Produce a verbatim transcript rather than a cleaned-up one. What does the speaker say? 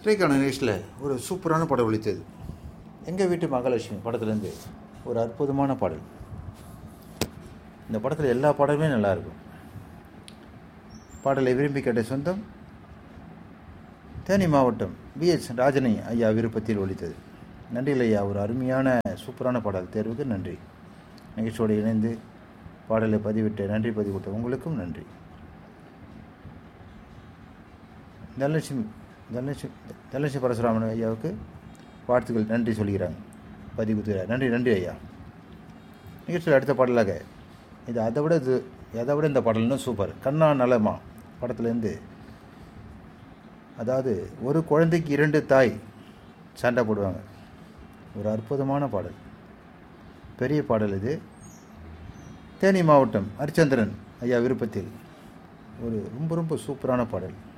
திரைக்கான நிகழ்ச்சியில் ஒரு சூப்பரான படம் ஒலித்தது. எங்கள் வீட்டு மகாலட்சுமி படத்துலேருந்து ஒரு அற்புதமான பாடல். இந்த படத்தில் எல்லா பாடலுமே நல்லாயிருக்கும். பாடலை விரும்பி கேட்ட சொந்தம் தேனி மாவட்டம் பி எச் ராஜனை ஐயா விருப்பத்தில் ஒலித்தது. நன்றிகள் ஐயா, ஒரு அருமையான சூப்பரான பாடல் தேர்வுக்கு நன்றி. நிகழ்ச்சியோடு இணைந்து பாடலை பதிவிட்ட நன்றி பதிவிட்ட உங்களுக்கும் நன்றி. தனலட்சுமி தனலட்சுமி தனலட்சுமி பரசுராமன் ஐயாவுக்கு வாழ்த்துக்கள் நன்றி சொல்கிறாங்க, பதிவு தர நன்றி நன்றி ஐயா. நிகழ்ச்சியில் அடுத்த பாடலாக இது அதை விட இது அதை விட இந்த பாடல் இன்னும் சூப்பர். கண்ணா நலமா படத்துலேருந்து, அதாவது ஒரு குழந்தைக்கு இரண்டு தாய் சண்டை போடுவாங்க. ஒரு அற்புதமான பாடல், பெரிய பாடல் இது. தேனி மாவட்டம் ஹரிச்சந்திரன் ஐயா விருப்பத்தில் ஒரு ரொம்ப ரொம்ப சூப்பரான பாடல்.